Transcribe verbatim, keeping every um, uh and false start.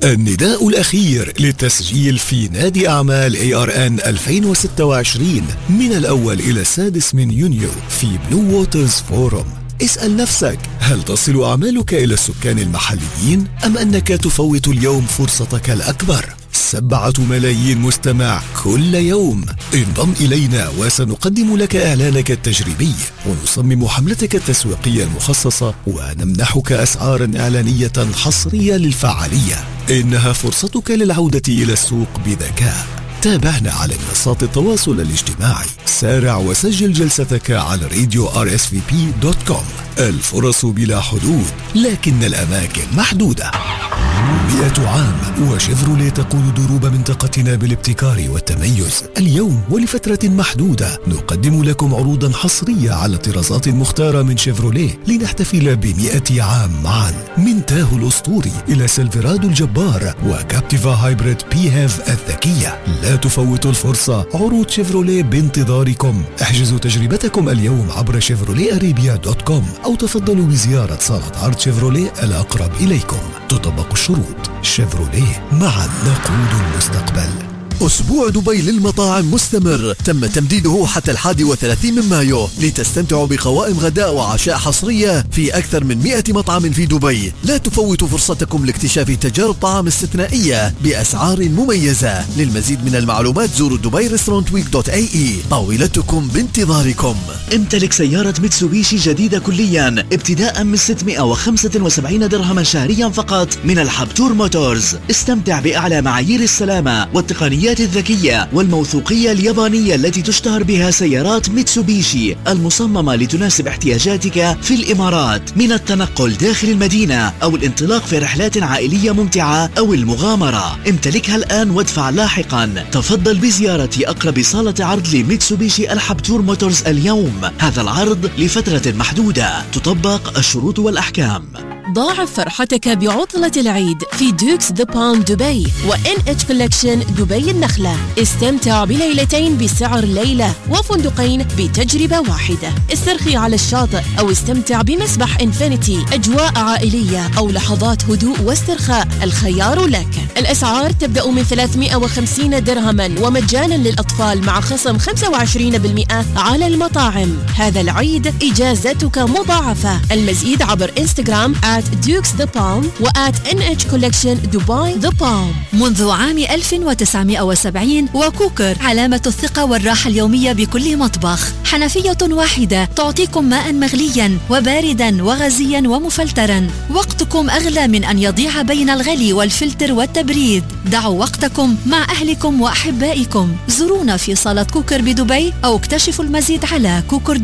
النداء الأخير للتسجيل في نادي أعمال إيه آر إن ألفين وستة وعشرين من الأول إلى السادس من يونيو في بلو ووترز فورم. اسأل نفسك، هل تصل أعمالك إلى السكان المحليين أم أنك تفوت اليوم فرصتك الأكبر؟ سبعة ملايين مستمع كل يوم. انضم إلينا وسنقدم لك إعلانك التجريبي ونصمم حملتك التسويقية المخصصة ونمنحك أسعارا إعلانية حصرية للفعالية. إنها فرصتك للعودة إلى السوق بذكاء. تابعنا على منصات التواصل الاجتماعي. سارع وسجل جلستك على راديو آر إس في بي دوت كوم. الفرص بلا حدود لكن الأماكن محدودة. مئة عام وشيفروليه تقود دروب منطقتنا بالابتكار والتميز. اليوم ولفترة محدودة نقدم لكم عروضا حصرية على الطرازات المختارة من شيفروليه لنحتفل بمئة عام معا. من تاهو الأسطوري إلى سيلفرادو الجبار وكابتيفا هايبريد بي هاف الذكية. لا تفوتوا الفرصة، عروض شيفروليه بانتظاركم. احجزوا تجربتكم اليوم عبر شيفروليه أريبيا دوت كوم أو تفضلوا بزيارة صالة عرض شيفروليه الأقرب إليكم. تطبق الشروط. شيفروليه، معا نقود المستقبل. أسبوع دبي للمطاعم مستمر، تم تمديده حتى الحادي والثلاثين من مايو لتستمتعوا بقوائم غداء وعشاء حصرية في أكثر من مئة مطعم في دبي. لا تفوتوا فرصتكم لاكتشاف تجارب طعام استثنائية بأسعار مميزة. للمزيد من المعلومات زوروا دبي ريستورانت ويك دوت اي اي. طاولتكم بانتظاركم. امتلك سيارة ميتسوبيشي جديدة كليا ابتداء من ستمئة وخمسة وسبعين درهما شهريا فقط من الحبتور موتورز. استمتع بأعلى معايير السلامة والتقنيات الذكية والموثوقية اليابانية التي تشتهر بها سيارات ميتسوبيشي، المصممة لتناسب احتياجاتك في الإمارات، من التنقل داخل المدينة أو الانطلاق في رحلات عائلية ممتعة أو المغامرة. امتلكها الآن وادفع لاحقا. تفضل بزيارة أقرب صالة عرض لميتسوبيشي الحبتور موتورز اليوم. هذا العرض لفترة محدودة، تطبق الشروط والأحكام. ضاعف فرحتك بعطلة العيد في دوكس ذا بالم دبي وإن اتش كولكشن دبي النخلة. استمتع بليلتين بسعر ليلة وفندقين بتجربة واحدة. استرخي على الشاطئ أو استمتع بمسبح إنفينيتي، أجواء عائلية أو لحظات هدوء واسترخاء، الخيار لك. الأسعار تبدأ من ثلاثمئة وخمسين درهما ومجانا للأطفال مع خصم خمسة وعشرين بالمئة على المطاعم. هذا العيد إجازتك مضاعفة. المزيد عبر إنستغرام at Dukes the Palm و at إن إتش Collection Dubai the Palm. منذ عام ألف وتسعمئة وسبعين وكوكر، علامة الثقة والراحة اليومية بكل مطبخ. حنفية واحدة تعطيكم ماء مغليا وباردا وغازيا ومفلترا. وقتكم أغلى من أن يضيع بين الغلي والفلتر والتبريد. دعوا وقتكم مع أهلكم وأحبائكم. زورونا في صالة كوكر بدبي أو اكتشفوا المزيد على كوكر.